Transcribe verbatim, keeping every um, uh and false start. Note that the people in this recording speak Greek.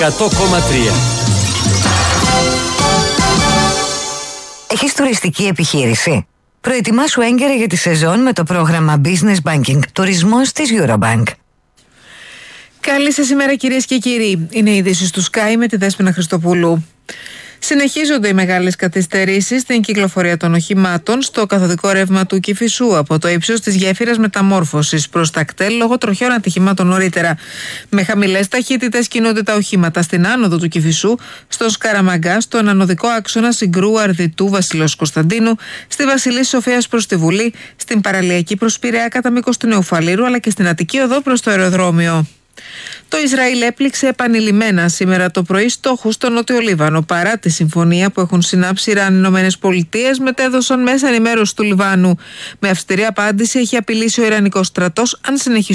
εκατό κόμμα τρία. Έχεις τουριστική επιχείρηση? Προετοιμάσου έγκαιρα για τη σεζόν με το πρόγραμμα Business Banking Τουρισμός της Eurobank. Καλή σας ημέρα, κυρίες και κύριοι. Είναι οι ειδήσεις του Sky με τη Δέσποινα Χριστοπούλου. Συνεχίζονται οι μεγάλες καθυστερήσεις στην κυκλοφορία των οχημάτων στο καθοδικό ρεύμα του Κηφισού από το ύψος της γέφυρας μεταμόρφωσης προς τα κτέλ λόγω τροχιών ατυχημάτων νωρίτερα. Με χαμηλές ταχύτητες κινούνται τα οχήματα στην άνοδο του Κηφισού, στον Σκαραμαγκά, στον ανωδικό άξονα Συγκρού Αρδιτού Βασιλέως Κωνσταντίνου, στη Βασιλής Σοφίας προς τη Βουλή, στην παραλιακή προς Πειραιά κατά μήκος του Νεοφαλήρου αλλά και στην Αττική Οδό προς το αεροδρόμιο. Το Ισραήλ έπληξε επανειλημμένα σήμερα το πρωί στόχους στο Νότιο Λίβανο. Παρά τη συμφωνία που έχουν συνάψει Ιράν, Ηνωμένες Πολιτείες, μετέδωσαν μέσα ενημέρωση του Λιβάνου. Με αυστηρή απάντηση έχει απειλήσει ο Ιρανικός στρατός αν συνεχίσει